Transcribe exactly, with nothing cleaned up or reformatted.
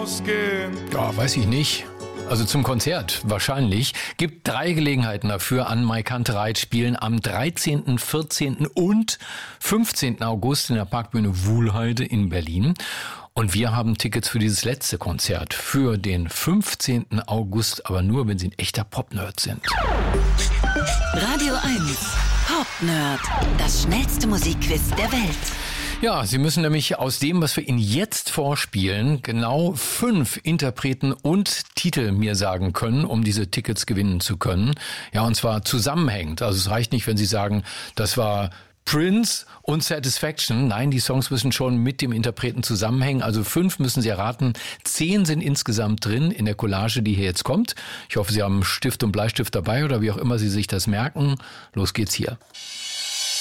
ausgehen. Ja, weiß ich nicht. Also zum Konzert wahrscheinlich. Gibt drei Gelegenheiten dafür an Maikantereit spielen am dreizehnten, vierzehnten und fünfzehnten August in der Parkbühne Wuhlheide in Berlin. Und wir haben Tickets für dieses letzte Konzert für den fünfzehnten August, aber nur, wenn Sie ein echter Pop-Nerd sind. Radio eins Pop-Nerd, das schnellste Musikquiz der Welt. Ja, Sie müssen nämlich aus dem, was wir Ihnen jetzt vorspielen, genau fünf Interpreten und Titel mir sagen können, um diese Tickets gewinnen zu können. Ja, und zwar zusammenhängend. Also es reicht nicht, wenn Sie sagen, das war Prince und Satisfaction. Nein, die Songs müssen schon mit dem Interpreten zusammenhängen. Also fünf müssen Sie erraten. Zehn sind insgesamt drin in der Collage, die hier jetzt kommt. Ich hoffe, Sie haben Stift und Bleistift dabei oder wie auch immer Sie sich das merken. Los geht's hier.